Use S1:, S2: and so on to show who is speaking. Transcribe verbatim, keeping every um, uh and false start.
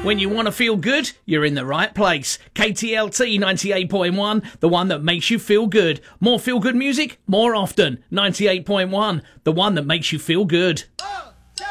S1: When you want to feel good, you're in the right place. K T L T ninety-eight point one, the one that makes you feel good. More feel good music, more often. ninety-eight point one, the one that makes you feel good.